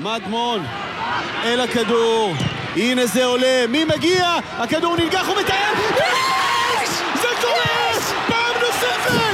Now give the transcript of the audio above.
מדמון אל הכדור, הנה זה עולה, מי מגיע? הכדור ננגח ומתאם, זה קורה! פעם נוספת!